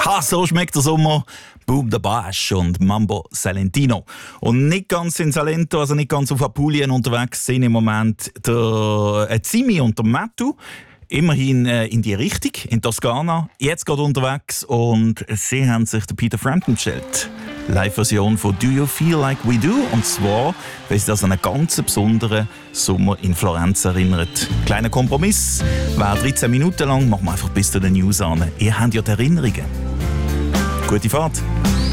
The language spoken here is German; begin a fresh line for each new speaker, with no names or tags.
So schmeckt der Sommer. Boom the Bash und Mambo Salentino. Und nicht ganz in Salento, also nicht ganz auf Apulien unterwegs sind im Moment der Zimi und der Mattu. Immerhin in die Richtung, in Toskana. Jetzt gerade unterwegs und sie haben sich den Peter Frampton bestellt. Live-Version von Do You Feel Like We Do? Und zwar, weil sich das an einen ganz besonderen Sommer in Florenz erinnert. Kleiner Kompromiss, wäre 13 Minuten lang, machen wir einfach bis zu den News an. Ihr habt ja die Erinnerungen. Gute Fahrt!